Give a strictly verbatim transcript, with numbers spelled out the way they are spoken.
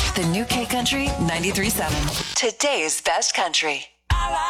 The new K Country ninety-three point seven. Today's best country.